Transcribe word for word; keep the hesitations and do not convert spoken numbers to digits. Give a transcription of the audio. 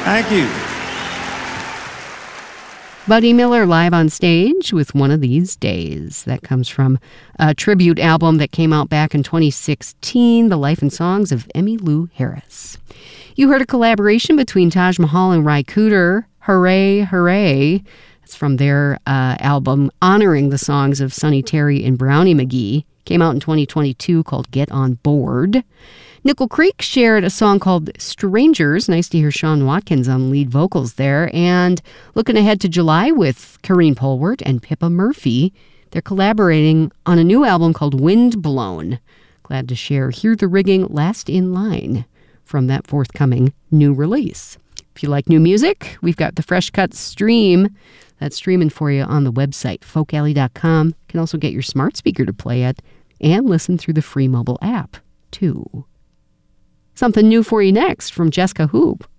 Thank you. Buddy Miller live on stage with One of These Days. That comes from a tribute album that came out back in twenty sixteen, The Life and Songs of Emmylou Harris. You heard a collaboration between Taj Mahal and Ry Cooder, Hooray, Hooray. It's from their uh, album honoring the songs of Sonny Terry and Brownie McGhee. Came out in twenty twenty-two, called Get On Board. Nickel Creek shared a song called Strangers. Nice to hear Sean Watkins on lead vocals there. And looking ahead to July with Kareen Polwart and Pippa Murphy, they're collaborating on a new album called Wind Blown. Glad to share Hear the Rigging, Last in Line from that forthcoming new release. If you like new music, we've got the Fresh Cut Stream. That's streaming for you on the website, folk alley dot com. You can also get your smart speaker to play it and listen through the free mobile app, too. Something new for you next from Jessica Hoop.